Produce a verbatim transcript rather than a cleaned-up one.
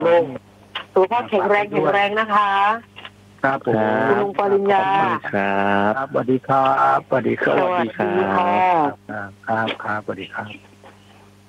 ลุงสุขภาพแข็งแรงแข็งแรงนะคะครับผมคุณลุงปริญญาครับสวัสดีครับสวัสดีครับสวัสดีค่ะครับครับครับสวัสดีครับ